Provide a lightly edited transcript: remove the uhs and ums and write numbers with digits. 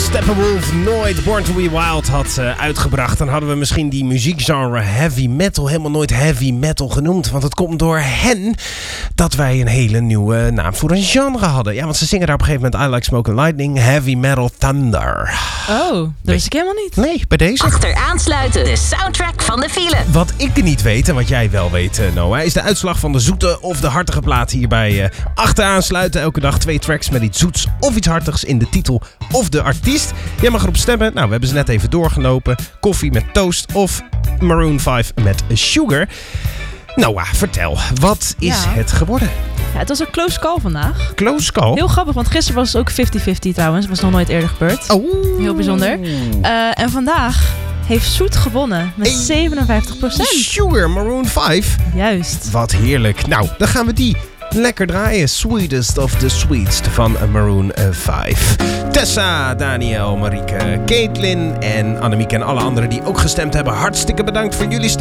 Steppenwolf nooit Born to Be Wild had uitgebracht, dan hadden we misschien die muziekgenre heavy metal helemaal nooit heavy metal genoemd. Want het komt door hen dat wij een hele nieuwe naam voor een genre hadden. Ja, want ze zingen daar op een gegeven moment I Like Smoke and Lightning, Heavy Metal Thunder. Oh, dat wist ik helemaal niet. Nee, bij deze. Achteraansluiten, de soundtrack van de file. Wat ik niet weet en wat jij wel weet, Noah, is de uitslag van de zoete of de hartige plaat hier bij Achteraansluiten. Elke dag 2 tracks met iets zoets of iets hartigs in de titel of de artiest. Jij mag erop stemmen. Nou, we hebben ze net even doorgelopen. Koffie met toast of Maroon 5 met Sugar. Noah, vertel. Wat is het geworden? Ja, het was een close call vandaag. Close call? Heel grappig, want gisteren was het ook 50-50 trouwens. Dat was nog nooit eerder gebeurd. Oh. Heel bijzonder. En vandaag heeft Zoet gewonnen met 57%. Sugar, Maroon 5. Juist. Wat heerlijk. Nou, dan gaan we die lekker draaien. Sweetest of the Sweetst van Maroon 5. Tessa, Daniel, Marieke, Caitlin en Annemieke en alle anderen die ook gestemd hebben. Hartstikke bedankt voor jullie stem.